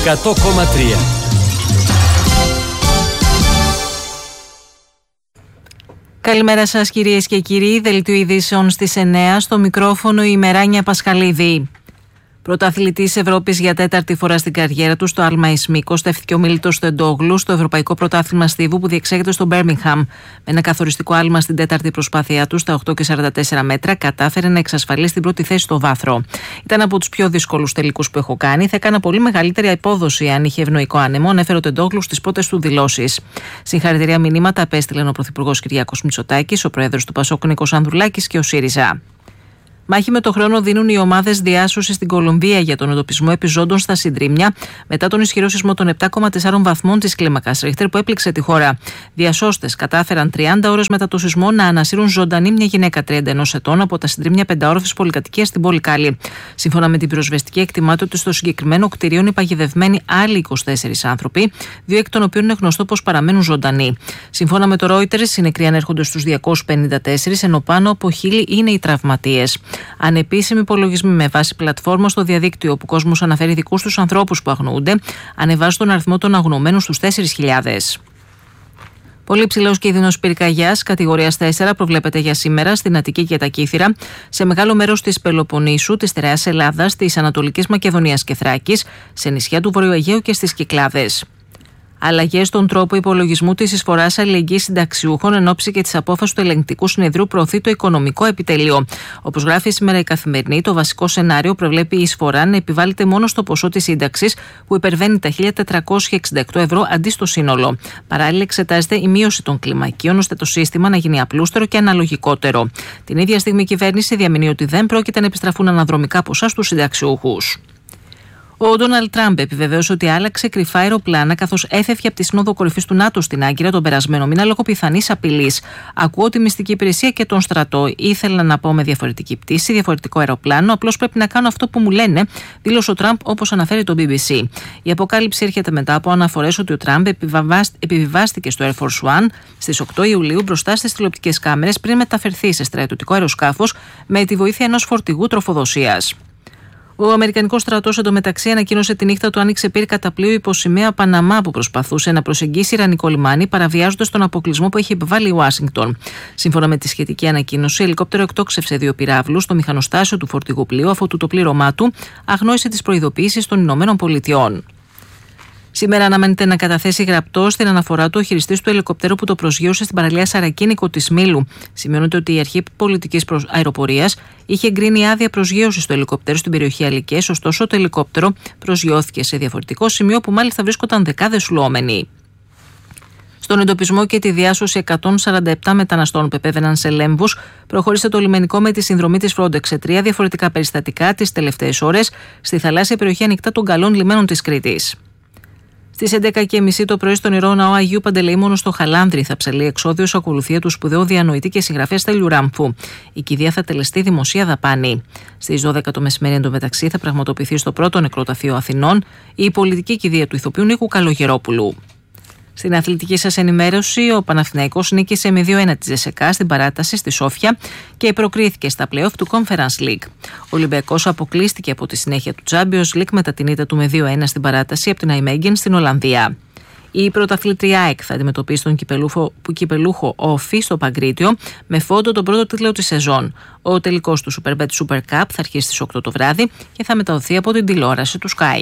100,3. Καλημέρα σας κυρίες και κύριοι, δελτίο ειδήσεων στις 9, στο μικρόφωνο η Μεράνια Πασχαλίδη. Πρωταθλητής Ευρώπης για τέταρτη φορά στην καριέρα του στο άλμα εις μήκος, στέφθηκε ο Μίλτος Τεντόγλου στο Ευρωπαϊκό Πρωτάθλημα Στίβου που διεξάγεται στο Μπέρμιγχαμ. Με ένα καθοριστικό άλμα στην τέταρτη προσπάθειά του στα 8,44 μέτρα, κατάφερε να εξασφαλίσει την πρώτη θέση στο βάθρο. Ήταν από τους πιο δύσκολους τελικούς που έχω κάνει. Θα έκανα πολύ μεγαλύτερη απόδοση αν είχε ευνοϊκό άνεμο, ανέφερε ο Τεντόγλου στις πρώτες του δηλώσεις. Συγχαρητήρια μηνύματα απέστειλαν ο Πρωθυπουργός Κυριάκος Μητσοτάκης, ο Πρόεδρος του Πασόκ Νίκος Ανδρουλάκης και ο ΣΥΡΙΖΑ. Μάχη με το χρόνο δίνουν οι ομάδες διάσωσης στην Κολομβία για τον εντοπισμό επιζώντων στα συντρίμμια μετά τον ισχυρό σεισμό των 7,4 βαθμών της κλίμακας Ρίχτερ που έπληξε τη χώρα. Διασώστες κατάφεραν 30 ώρες μετά το σεισμό να ανασύρουν ζωντανή μια γυναίκα 31 ετών από τα συντρίμμια πενταόροφης πολυκατοικίας στην πόλη Κάλι. Σύμφωνα με την πυροσβεστική, εκτιμάται ότι στο συγκεκριμένο κτίριο είναι παγιδευμένοι άλλοι 24 άνθρωποι, 2 εκ των οποίων είναι γνωστό πως παραμένουν ζωντανοί. Σύμφωνα με το Reuters, οι νεκροί ανέρχονται στους 254, ενώ πάνω από 1.000 είναι οι τραυματίες. Ανεπίσημοι υπολογισμοί με βάση πλατφόρμα στο διαδίκτυο, όπου ο κόσμος αναφέρει δικούς τους ανθρώπους που αγνοούνται, ανεβάζουν τον αριθμό των αγνοωμένων στους 4.000. Πολύ ψηλός κίνδυνος πυρκαγιάς κατηγορίας 4 προβλέπεται για σήμερα στην Αττική και τα Κύθυρα, σε μεγάλο μέρος της Πελοποννήσου, της Στερεάς Ελλάδας, της Ανατολικής Μακεδονίας και Θράκης, σε νησιά του Βορειοαιγαίου και στις Κυκλάδες. Αλλαγές στον τρόπο υπολογισμού της εισφοράς αλληλεγγύης συνταξιούχων εν ώψη και της απόφασης του ελεγκτικού συνεδρίου προωθεί το οικονομικό επιτελείο. Όπως γράφει σήμερα η Καθημερινή, το βασικό σενάριο προβλέπει η εισφορά να επιβάλλεται μόνο στο ποσό της σύνταξης που υπερβαίνει τα 1.468 ευρώ αντί στο σύνολο. Παράλληλα, εξετάζεται η μείωση των κλιμακίων ώστε το σύστημα να γίνει απλούστερο και αναλογικότερο. Την ίδια στιγμή η κυβέρνηση διαμηνύει ότι δεν πρόκειται να επιστραφούν αναδρομικά ποσά στους συνταξιούχους. Ο Ντόναλντ Τραμπ επιβεβαίωσε ότι άλλαξε κρυφά αεροπλάνα καθώς έφευγε από τη Σύνοδο Κορυφής του ΝΑΤΟ στην Άγκυρα τον περασμένο μήνα λόγω πιθανής απειλής. Ακούω τη μυστική υπηρεσία και τον στρατό. Ήθελα να πάω με διαφορετική πτήση, διαφορετικό αεροπλάνο. Απλώς πρέπει να κάνω αυτό που μου λένε, δήλωσε ο Τραμπ, όπως αναφέρει το BBC. Η αποκάλυψη έρχεται μετά από αναφορές ότι ο Τραμπ επιβιβάστηκε στο Air Force One στις 8 Ιουλίου μπροστά στις τηλεοπτικές κάμερες πριν μεταφερθεί σε στρατιωτικό αεροσκάφος με τη βοήθεια ενός φορτηγού τροφοδοσίας. Ο Αμερικανικός στρατός εντωμεταξύ ανακοίνωσε τη νύχτα του άνοιξε πύρ κατά πλοίο υποσημαία Παναμά που προσπαθούσε να προσεγγίσει Ιρανικό λιμάνι, παραβιάζοντας τον αποκλεισμό που έχει επιβάλει η Ουάσιγκτον. Σύμφωνα με τη σχετική ανακοίνωση, ελικόπτερο εκτόξευσε 2 πυράβλους στο μηχανοστάσιο του φορτηγού πλοίου, αφού το πλήρωμά του αγνόησε τις προειδοποιήσεις των Ηνωμένων Πολιτειών. Σήμερα αναμένεται να καταθέσει γραπτό στην αναφορά του ο χειριστής του ελικόπτερου που το προσγείωσε στην παραλία Σαρακίνικο της Μήλου. Σημειώνεται ότι η Αρχή Πολιτικής Αεροπορίας είχε εγκρίνει άδεια προσγείωσης του ελικόπτερου στην περιοχή Αλικές, ωστόσο το ελικόπτερο προσγειώθηκε σε διαφορετικό σημείο που μάλιστα βρίσκονταν δεκάδες λουόμενοι. Στον εντοπισμό και τη διάσωση 147 μεταναστών που επέβαιναν σε λέμβους, προχώρησε το λιμενικό με τη συνδρομή της Frontex σε 3 διαφορετικά περιστατικά τις τελευταίες ώρες στη θαλάσσια περιοχή ανοιχτά των καλών λιμένων της Κρήτης. Στις 11.30 το πρωί στον Ιερό Ναό Αγίου Παντελεήμονος στο Χαλάνδρι θα ψαλεί εξώδιος ακολουθία του σπουδαίου διανοητή και συγγραφέα Στέλιου Ράμφου. Η κηδεία θα τελεστεί δημοσία δαπάνη. Στις 12 το μεσημέρι εντωμεταξύ θα πραγματοποιηθεί στο πρώτο νεκροταφείο Αθηνών η πολιτική κηδεία του ηθοποιού Νίκου Καλογερόπουλου. Στην αθλητική σας ενημέρωση, ο Παναθηναϊκός νίκησε με 2-1 τη ΖΕΣΕΚΑ στην παράταση στη Σόφια και προκρίθηκε στα play-off του Conference League. Ο Ολυμπιακός αποκλείστηκε από τη συνέχεια του Champions League μετά την ήττα του με 2-1 στην παράταση από την Αϊμέγγεν στην Ολλανδία. Η πρωταθλήτρια ΑΕΚ θα αντιμετωπίσει τον κυπελούχο Όφη στο Παγκρίτιο με φόντο τον πρώτο τίτλο της σεζόν. Ο τελικός του Superbet Super Cup θα αρχίσει στις 8 το βράδυ και θα μεταδοθεί από την τηλεόραση του Sky.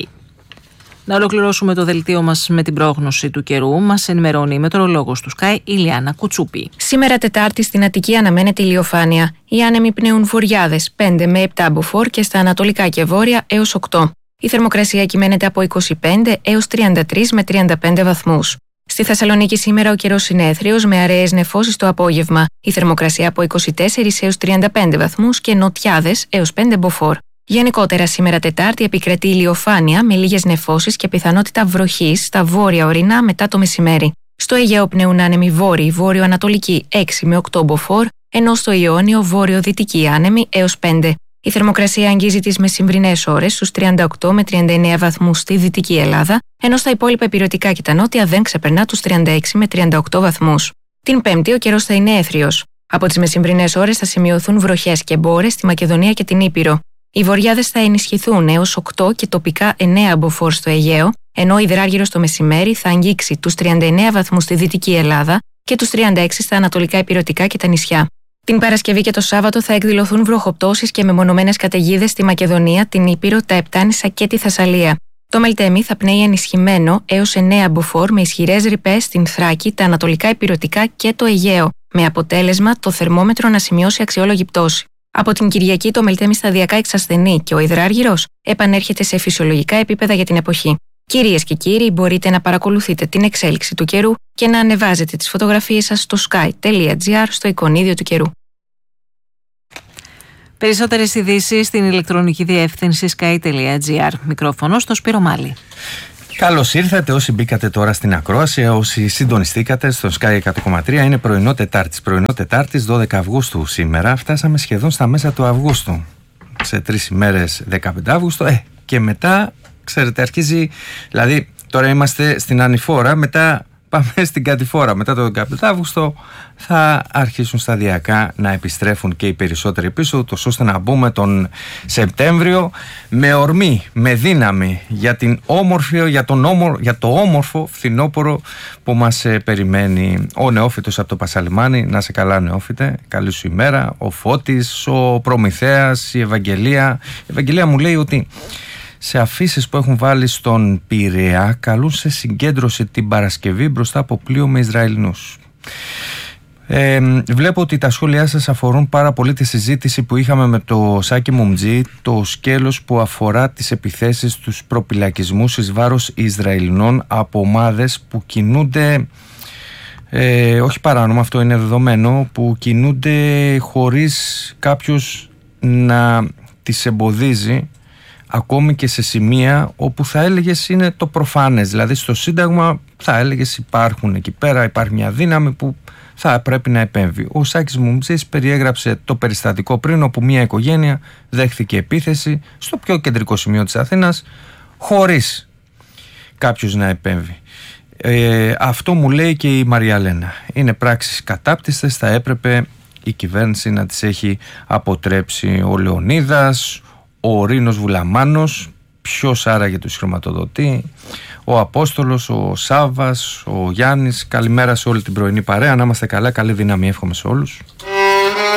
Να ολοκληρώσουμε το δελτίο μας με την πρόγνωση του καιρού. Μας ενημερώνει η μετεωρολόγος του Sky, η Λιάννα Κουτσούπη. Σήμερα Τετάρτη στην Αττική αναμένεται ηλιοφάνεια. Οι άνεμοι πνέουν βορειάδες 5 με 7 μποφόρ και στα ανατολικά και βόρεια έως 8. Η θερμοκρασία κυμαίνεται από 25 έως 33 με 35 βαθμούς. Στη Θεσσαλονίκη σήμερα ο καιρός είναι έθριος με αραιές νεφώσεις το απόγευμα. Η θερμοκρασία από 24 έως 35 βαθμούς και νοτιάδες έως 5 μποφόρ. Γενικότερα σήμερα Τετάρτη επικρατεί ηλιοφάνεια με λίγες νεφώσεις και πιθανότητα βροχής στα βόρεια ορεινά μετά το μεσημέρι. Στο Αιγαίο πνέουν άνεμοι βόρειοι, βόρειο-ανατολικοί 6 με 8 μποφόρ, ενώ στο Ιόνιο βόρειο-δυτικοί άνεμοι έως 5. Η θερμοκρασία αγγίζει τις μεσημβρινές ώρες στους 38 με 39 βαθμούς στη Δυτική Ελλάδα, ενώ στα υπόλοιπα ηπειρωτικά και τα νότια δεν ξεπερνά τους 36 με 38 βαθμούς. Την Πέμπτη ο καιρός θα είναι έθριος. Από τις μεσημβρινές ώρες θα σημειωθούν βροχές και μπόρες στη Μακεδονία και την Ήπειρο. Οι βοριάδες θα ενισχυθούν έως 8 και τοπικά 9 μποφόρ στο Αιγαίο, ενώ ο υδράργυρος το μεσημέρι θα αγγίξει τους 39 βαθμούς στη Δυτική Ελλάδα και τους 36 στα ανατολικά ηπειρωτικά και τα νησιά. Την Παρασκευή και το Σάββατο θα εκδηλωθούν βροχοπτώσεις και μεμονωμένες καταιγίδες στη Μακεδονία, την Ήπειρο, τα Επτάνησα και τη Θεσσαλία. Το Μελτέμι θα πνέει ενισχυμένο έως 9 μποφόρ με ισχυρές ρηπές στην Θράκη, τα ανατολικά ηπειρωτικά και το Αιγαίο, με αποτέλεσμα το θερμόμετρο να σημειώσει αξιόλογη πτώση. Από την Κυριακή το Μελτέμι σταδιακά εξασθενεί και ο υδράργυρος επανέρχεται σε φυσιολογικά επίπεδα για την εποχή. Κυρίες και κύριοι, μπορείτε να παρακολουθείτε την εξέλιξη του καιρού και να ανεβάζετε τις φωτογραφίες σας στο sky.gr στο εικονίδιο του καιρού. Περισσότερες ειδήσεις στην ηλεκτρονική διεύθυνση sky.gr. Μικρόφωνο στο Σπύρο Μάλη. Καλώς ήρθατε όσοι μπήκατε τώρα στην ακρόαση, όσοι συντονιστήκατε στο Sky 100,3. Είναι πρωινό Τετάρτης 12 Αυγούστου σήμερα. Φτάσαμε σχεδόν στα μέσα του Αυγούστου. Σε 3 ημέρες 15 Αύγουστο. Και μετά, ξέρετε, αρχίζει. Δηλαδή, τώρα είμαστε στην ανηφόρα, μετά πάμε στην κατηφόρα. Μετά το 15 Αύγουστο θα αρχίσουν σταδιακά να επιστρέφουν και οι περισσότεροι πίσω, ούτως ώστε να μπούμε τον Σεπτέμβριο με ορμή, με δύναμη για το όμορφο φθινόπωρο που μας περιμένει. Ο νεόφυτος από το Πασαλιμάνι, να σε καλά νεόφυτε, καλή σου ημέρα. Ο Φώτης, ο Προμηθέας, η Ευαγγελία. Η Ευαγγελία μου λέει ότι σε αφήσεις που έχουν βάλει στον Πειραιά καλούν σε συγκέντρωση την Παρασκευή μπροστά από πλοίο με Ισραηλινούς. Βλέπω ότι τα σχόλιά σας αφορούν πάρα πολύ τη συζήτηση που είχαμε με το Σάκη Μουμτζή, το σκέλος που αφορά τις επιθέσεις, τους προπυλακισμούς εις βάρος Ισραηλινών από ομάδες που κινούνται, όχι παράνομα, αυτό είναι δεδομένο, που κινούνται χωρίς κάποιος να τις εμποδίζει, ακόμη και σε σημεία όπου θα έλεγες είναι το προφανές. Δηλαδή στο Σύνταγμα θα έλεγες υπάρχουν εκεί πέρα, υπάρχει μια δύναμη που θα πρέπει να επέμβει. Ο Σάκης Μουμτζής περιέγραψε το περιστατικό πριν, όπου μια οικογένεια δέχθηκε επίθεση στο πιο κεντρικό σημείο της Αθήνας χωρίς κάποιος να επέμβει. Αυτό μου λέει και η Μαριαλένα. Είναι πράξεις κατάπτυστες, θα έπρεπε η κυβέρνηση να τις έχει αποτρέψει. Ο Λεωνίδας, ο Ρήνος Βουλαμάνος, ποιος άραγε τους χρηματοδοτεί, ο Απόστολος, ο Σάββας, ο Γιάννης. Καλημέρα σε όλη την πρωινή παρέα, να είμαστε καλά, καλή δύναμη εύχομαι σε όλους.